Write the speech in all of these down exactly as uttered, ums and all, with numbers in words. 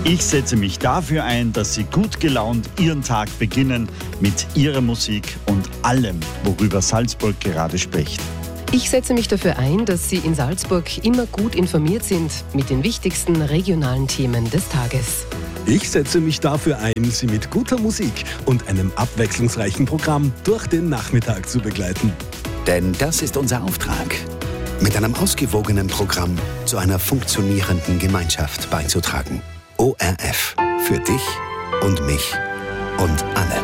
Ich setze mich dafür ein, dass Sie gut gelaunt Ihren Tag beginnen mit Ihrer Musik und allem, worüber Salzburg gerade spricht. Ich setze mich dafür ein, dass Sie in Salzburg immer gut informiert sind mit den wichtigsten regionalen Themen des Tages. Ich setze mich dafür ein, Sie mit guter Musik und einem abwechslungsreichen Programm durch den Nachmittag zu begleiten. Denn das ist unser Auftrag, mit einem ausgewogenen Programm zu einer funktionierenden Gemeinschaft beizutragen. O R F. Für dich und mich und alle.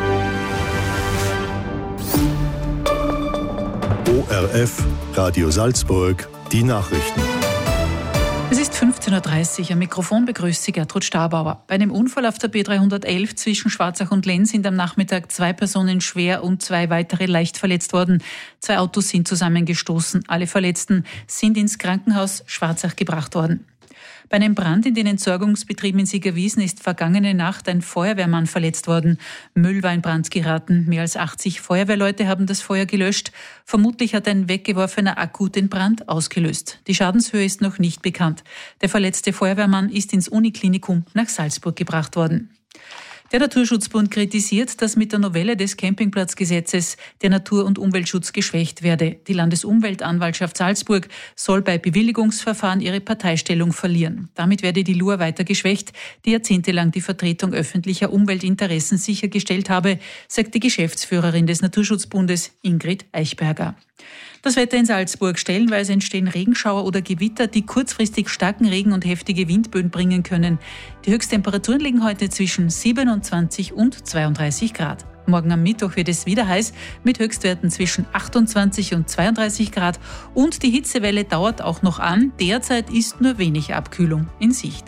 O R F, Radio Salzburg, die Nachrichten. Es ist fünfzehn Uhr dreißig. Am Mikrofon begrüßt Sie Gertrud Stabauer. Bei einem Unfall auf der B dreihundertelf zwischen Schwarzach und Lenz sind am Nachmittag zwei Personen schwer und zwei weitere leicht verletzt worden. Zwei Autos sind zusammengestoßen. Alle Verletzten sind ins Krankenhaus Schwarzach gebracht worden. Bei einem Brand in den Entsorgungsbetrieben in Siegerwiesen ist vergangene Nacht ein Feuerwehrmann verletzt worden. Müll war in Brand geraten. Mehr als achtzig Feuerwehrleute haben das Feuer gelöscht. Vermutlich hat ein weggeworfener Akku den Brand ausgelöst. Die Schadenshöhe ist noch nicht bekannt. Der verletzte Feuerwehrmann ist ins Uniklinikum nach Salzburg gebracht worden. Der Naturschutzbund kritisiert, dass mit der Novelle des Campingplatzgesetzes der Natur- und Umweltschutz geschwächt werde. Die Landesumweltanwaltschaft Salzburg soll bei Bewilligungsverfahren ihre Parteistellung verlieren. Damit werde die L U A weiter geschwächt, die jahrzehntelang die Vertretung öffentlicher Umweltinteressen sichergestellt habe, sagt die Geschäftsführerin des Naturschutzbundes Ingrid Eichberger. Das Wetter in Salzburg. Stellenweise entstehen Regenschauer oder Gewitter, die kurzfristig starken Regen und heftige Windböen bringen können. Die Höchsttemperaturen liegen heute zwischen siebenundzwanzig und zweiunddreißig Grad. Morgen am Mittwoch wird es wieder heiß mit Höchstwerten zwischen achtundzwanzig und zweiunddreißig Grad. Und die Hitzewelle dauert auch noch an. Derzeit ist nur wenig Abkühlung in Sicht.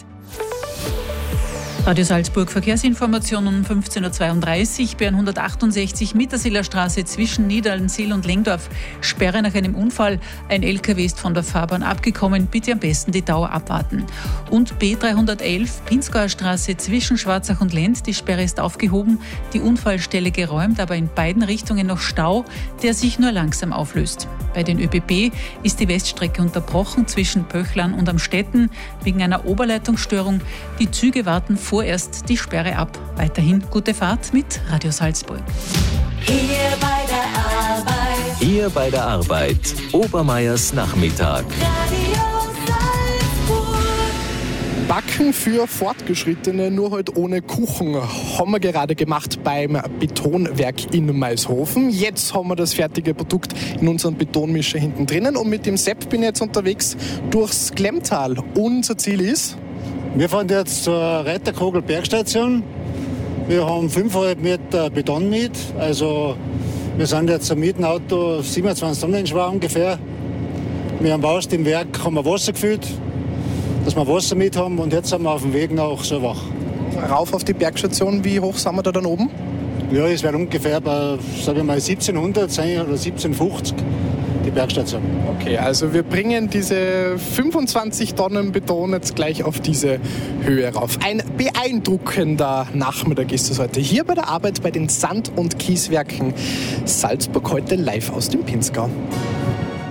Radio Salzburg Verkehrsinformationen um fünfzehn Uhr zweiunddreißig, B hundertachtundsechzig Mittersiler Straße zwischen Niederlenzil und Lengdorf. Sperre nach einem Unfall. Ein L K W ist von der Fahrbahn abgekommen. Bitte am besten die Dauer abwarten. Und B dreihundertelf Pinzgauer Straße zwischen Schwarzach und Lenz. Die Sperre ist aufgehoben. Die Unfallstelle geräumt, aber in beiden Richtungen noch Stau, der sich nur langsam auflöst. Bei den ÖBB ist die Weststrecke unterbrochen zwischen Pöchlern und Amstetten wegen einer Oberleitungsstörung. Die Züge warten vorerst die Sperre ab. Weiterhin gute Fahrt mit Radio Salzburg. Hier bei der Arbeit. Hier bei der Arbeit. Obermeiers Nachmittag. Radio Salzburg. Backen für Fortgeschrittene, nur halt ohne Kuchen, haben wir gerade gemacht beim Betonwerk in Maishofen. Jetzt haben wir das fertige Produkt in unserem Betonmischer hinten drinnen und mit dem Sepp bin ich jetzt unterwegs durchs Glemmtal. Unser Ziel ist... Wir fahren jetzt zur Reiterkogel Bergstation. Wir haben fünfeinhalb Meter Beton mit. Also wir sind jetzt am Mietenauto siebenundzwanzig Tonnen schwer ungefähr. Wir haben aus dem Werk haben wir Wasser gefüllt, dass wir Wasser mit haben. Und jetzt sind wir auf dem Weg nach Solvach. Rauf auf die Bergstation, wie hoch sind wir da dann oben? Ja, es wäre ungefähr bei, sagen wir mal, siebzehnhundert sein oder siebzehnhundertfünfzig. Die Bergstation. Okay, also wir bringen diese fünfundzwanzig Tonnen Beton jetzt gleich auf diese Höhe rauf. Ein beeindruckender Nachmittag ist es heute hier bei der Arbeit bei den Sand- und Kieswerken Salzburg, heute live aus dem Pinzgau.